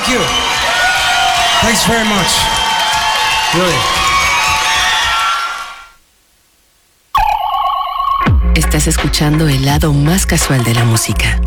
Thank you. Thanks very much. Really. Estás escuchando el lado más casual de la música.